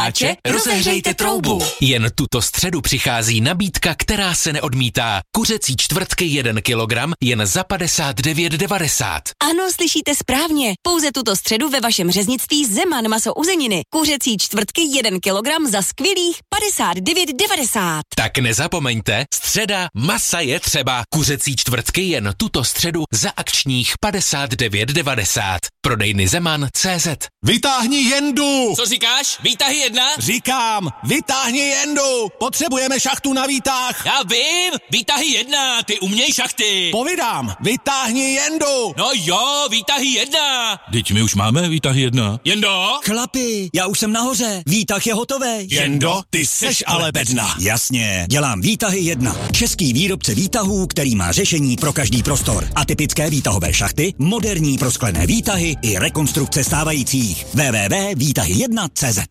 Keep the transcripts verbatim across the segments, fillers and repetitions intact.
Ače, rozehřejte troubu. Jen tuto středu přichází nabídka, která se neodmítá. Kuřecí čtvrtky jeden kilogram jen za padesát devět devadesát. Ano, slyšíte správně. Pouze tuto středu ve vašem řeznictví Zeman maso uzeniny. Kuřecí čtvrtky jeden kilogram za skvělých padesát devět devadesát. Tak nezapomeňte, středa masa je třeba. Kuřecí čtvrtky jen tuto středu za akčních padesát devět devadesát. Prodejny Zeman tečka cé zet. Vytáhni jendu! Co říkáš? Výtahy jedna? Říkám, vytáhni jendu! Potřebujeme šachtu na výtah! Já vím! Výtahy jedna! Ty uměj šachty! Povídám, vytáhni jendu! No jo, výtahy jedna! Teď my už máme výtahy jedna. Jendo? Chlapi, já už jsem nahoře, výtah je hotový. Jendo, ty seš ale bedna. Jasně, dělám výtahy jedna. Český výrobce výtahů, který má řešení pro každý prostor. Atypické výtahové šachty, moderní prosklené výtahy i rekonstrukce stávajících. w w w tečka výtahy jedna tečka cé zet.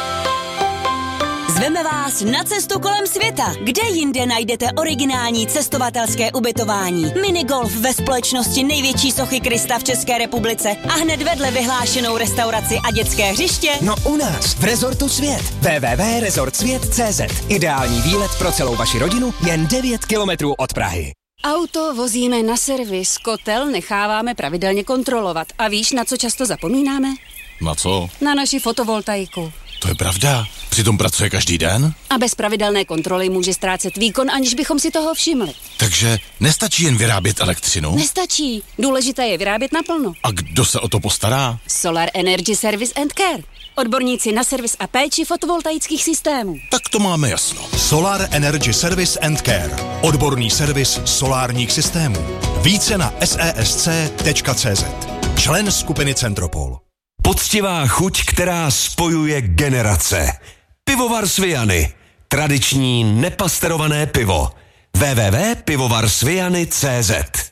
Zveme vás na cestu kolem světa. Kde jinde najdete originální cestovatelské ubytování? Minigolf ve společnosti největší sochy Krista v České republice a hned vedle vyhlášenou restauraci a dětské hřiště? No u nás, v Rezortu Svět. w w w tečka rezort svět tečka cé zet. Ideální výlet pro celou vaši rodinu jen devět kilometrů od Prahy. Auto vozíme na servis, kotel necháváme pravidelně kontrolovat. A víš, na co často zapomínáme? Na co? Na naši fotovoltaiku. To je pravda. Přitom pracuje každý den? A bez pravidelné kontroly může ztrácet výkon, aniž bychom si toho všimli. Takže nestačí jen vyrábět elektřinu? Nestačí. Důležité je vyrábět naplno. A kdo se o to postará? Solar Energy Service and Care. Odborníci na servis a péči fotovoltaických systémů. Tak to máme jasno. Solar Energy Service and Care. Odborný servis solárních systémů. Více na es é es cé tečka cé zet. Člen skupiny Centropol. Poctivá chuť, která spojuje generace. Pivovar Sviany. Tradiční nepasterované pivo. w w w tečka pivovar sviany tečka cé zet.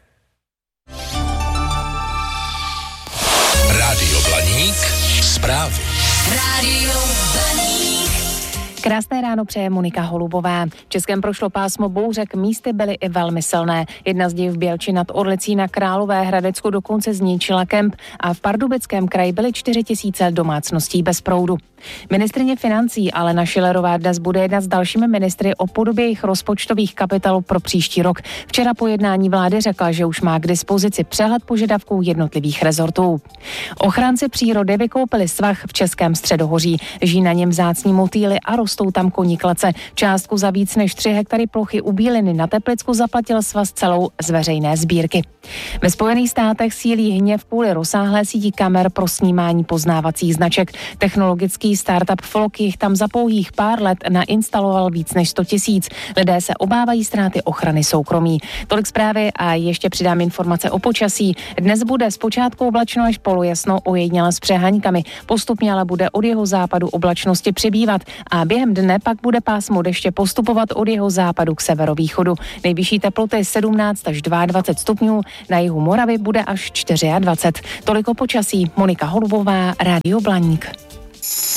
Rádio Blaník. Zprávy. Rádio Blaník. Krásné ráno přeje Monika Holubová. V Českém prošlo pásmo bouřek, místy byly i velmi silné. Jedna z nich v Bělči nad Orlicí na Královéhradecku dokonce zničila kemp a v Pardubickém kraji byly čtyři tisíce domácností bez proudu. Ministryně financí Alena Schillerová dnes bude jednat s dalšími ministry o podobě jejich rozpočtových kapitolů pro příští rok. Včera po jednání vlády řekla, že už má k dispozici přehled požadavků jednotlivých rezortů. Ochránci přírody vykoupili svah v Českém středohoří. Žijí na něm vzácní motýly a rostou tam koníklece. Částku za víc než tři hektary plochy u Bíliny na Teplicku zaplatil svaz celou z veřejné sbírky. Ve Spojených státech sílí hněv kvůli rozsáhlé síti kamer pro snímání poznávacích značek. Technologický startup Flock jich tam za pouhých pár let nainstaloval víc než sto tisíc. Lidé se obávají ztráty ochrany soukromí. Tolik zprávy a ještě přidám informace o počasí. Dnes bude zpočátku oblačno až polojasno, ojediněle s přeháňkami. Postupně ale bude od jeho západu oblačnosti přibývat a během dne pak bude pásmo deště postupovat od jeho západu k severovýchodu. Nejvyšší teploty sedmnáct až dvacet dva stupňů, na jihu Moravy bude až dvacet čtyři. Tolik o počasí. Monika Holubová, Rádio Blaník.